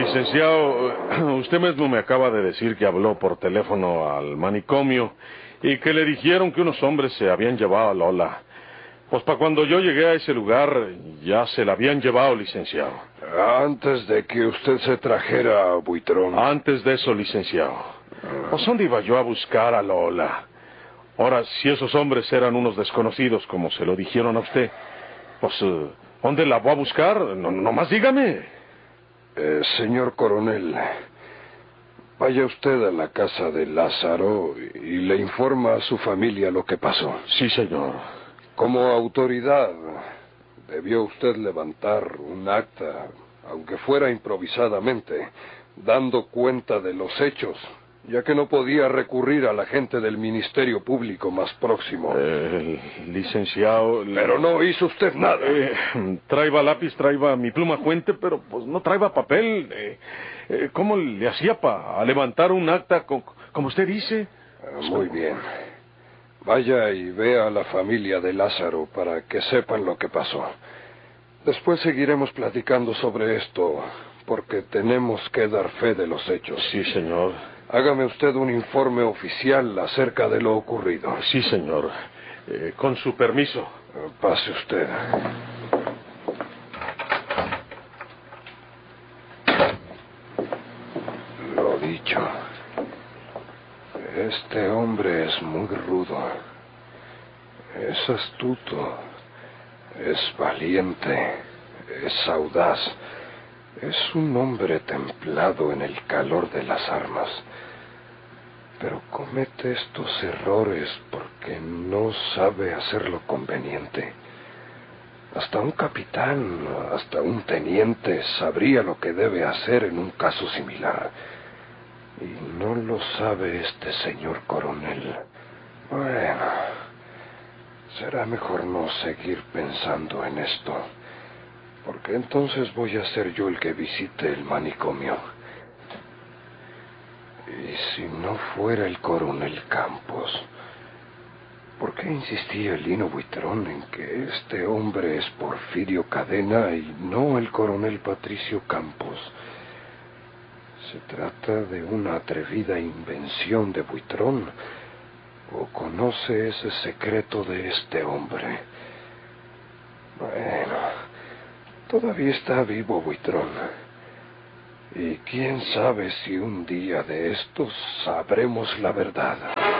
Licenciado, usted mismo me acaba de decir que habló por teléfono al manicomio y que le dijeron que unos hombres se habían llevado a Lola. Pues para cuando yo llegué a ese lugar ya se la habían llevado, licenciado. Antes de que usted se trajera a Buitrón. Antes de eso, licenciado. Pues ¿dónde iba yo a buscar a Lola? Ahora, si esos hombres eran unos desconocidos, como se lo dijeron a usted, pues ¿dónde la voy a buscar? Nomás dígame. Señor coronel, vaya usted a la casa de Lázaro y le informa a su familia lo que pasó. Sí, señor. Como autoridad, debió usted levantar un acta, aunque fuera improvisadamente, dando cuenta de los hechos, ya que no podía recurrir a la gente del Ministerio Público más próximo. Licenciado... Pero no hizo usted nada. Traiba lápiz, traiba mi pluma fuente, pero pues no traiba papel. ¿Cómo le hacía para levantar un acta como usted dice? Muy bien. Vaya y vea a la familia de Lázaro para que sepan lo que pasó. Después seguiremos platicando sobre esto, porque tenemos que dar fe de los hechos. Sí, señor. Hágame usted un informe oficial acerca de lo ocurrido. Sí, señor. Con su permiso. Pase usted. Lo dicho. Este hombre es muy rudo. Es astuto. Es valiente. Es audaz. Es un hombre templado en el calor de las armas. Pero comete estos errores porque no sabe hacerlo conveniente. Hasta un capitán, hasta un teniente sabría lo que debe hacer en un caso similar. Y no lo sabe este señor coronel. Bueno, será mejor no seguir pensando en esto, porque entonces voy a ser yo el que visite el manicomio. Y si no fuera el coronel Campos, ¿por qué insistía Lino Buitrón en que este hombre es Porfirio Cadena y no el coronel Patricio Campos? ¿Se trata de una atrevida invención de Buitrón o conoce ese secreto de este hombre? Bueno, todavía está vivo Buitrón. Y quién sabe si un día de estos sabremos la verdad.